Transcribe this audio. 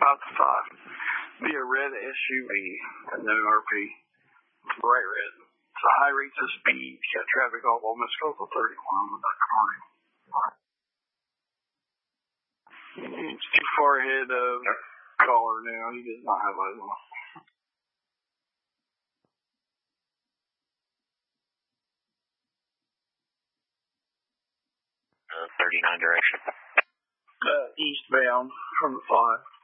5 to 5. Be a red SUV at no RP. Bright red. It's a high rates of speed. Got traffic off almost local 31 with that car. It's too far ahead of caller now. He does not have eyes on. 39 direction. Eastbound from the 5.